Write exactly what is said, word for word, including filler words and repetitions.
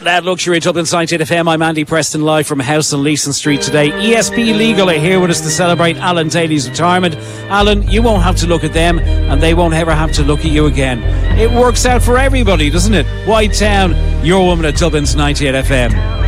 Loud Luxury, Dublin's ninety-eight F M. I'm Andy Preston, live from House on Leeson Street today. E S B Legal are here with us to celebrate Alan Daly's retirement. Alan, you won't have to look at them, and they won't ever have to look at you again. It works out for everybody, doesn't it? White Town, your woman at Dublin's ninety-eight F M.